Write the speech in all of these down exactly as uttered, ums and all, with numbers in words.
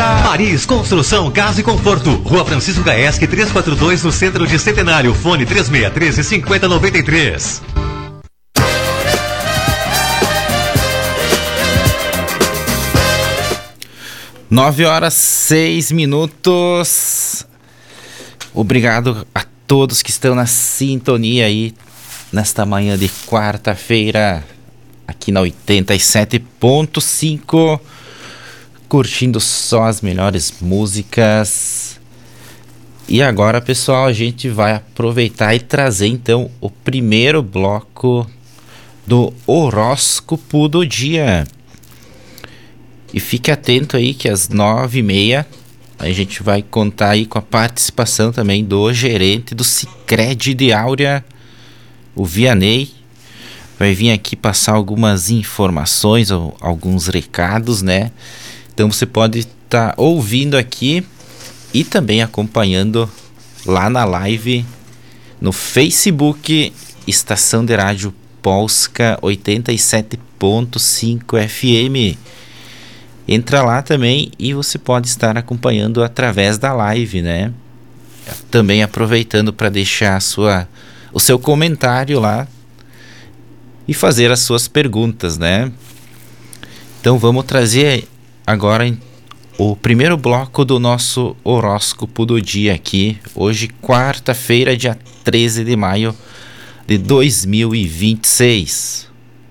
Maris Construção, Casa e Conforto. Rua Francisco Gaeschi, trezentos e quarenta e dois, no centro de Centenário. Fone três seis um três, cinco zero nove três. Nove horas, seis minutos. Obrigado a todos que estão na sintonia aí nesta manhã de quarta-feira, aqui na oitenta e sete ponto cinco, curtindo só as melhores músicas. E agora, pessoal, a gente vai aproveitar e trazer então o primeiro bloco do horóscopo do dia. E fique atento aí que às nove e meia a gente vai contar aí com a participação também do gerente do Sicredi de Áurea, o Vianney. Vai vir aqui passar algumas informações ou alguns recados, né? Então você pode estar tá ouvindo aqui e também acompanhando lá na live no Facebook Estação de Rádio Polska oitenta e sete ponto cinco F M. Entra lá também e você pode estar acompanhando através da live, né? Também aproveitando para deixar a sua, o seu comentário lá e fazer as suas perguntas, né? Então vamos trazer agora o primeiro bloco do nosso horóscopo do dia aqui. Hoje, quarta-feira, dia treze de maio de dois mil e vinte e seis.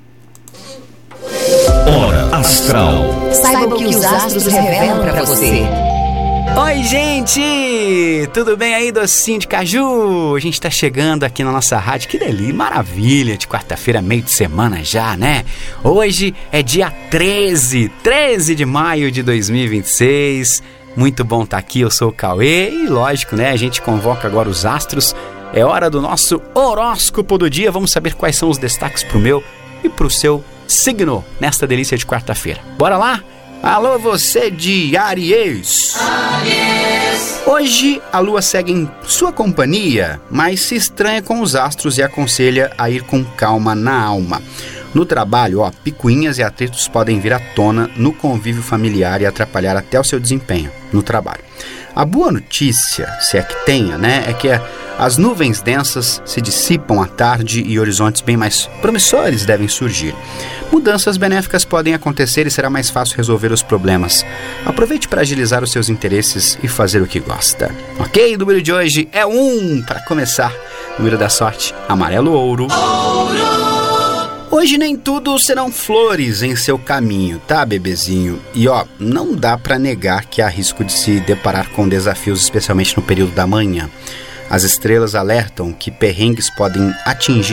Hora Astral. Saiba o que os astros revelam pra você. Oi, gente! Tudo bem aí, docinho de caju? A gente tá chegando aqui na nossa rádio. Que delícia, maravilha! De quarta-feira, meio de semana já, né? Hoje é dia treze, treze de maio de dois mil e vinte e seis. Muito bom estar aqui, eu sou o Cauê. E lógico, né? A gente convoca agora os astros. É hora do nosso horóscopo do dia. Vamos saber quais são os destaques pro meu e pro seu signo nesta delícia de quarta-feira. Bora lá? Alô, você de Áries. Áries. Hoje a lua segue em sua companhia, mas se estranha com os astros e aconselha a ir com calma na alma. No trabalho, ó, picuinhas e atritos podem vir à tona no convívio familiar e atrapalhar até o seu desempenho no trabalho. A boa notícia, se é que tenha, né, é que as nuvens densas se dissipam à tarde e horizontes bem mais promissores devem surgir. Mudanças benéficas podem acontecer e será mais fácil resolver os problemas. Aproveite para agilizar os seus interesses e fazer o que gosta. Ok? O número de hoje é um, para começar. Número da sorte, amarelo ouro. Ouro! Hoje nem tudo serão flores em seu caminho, tá, bebezinho? E ó, não dá para negar que há risco de se deparar com desafios, especialmente no período da manhã. As estrelas alertam que perrengues podem atingir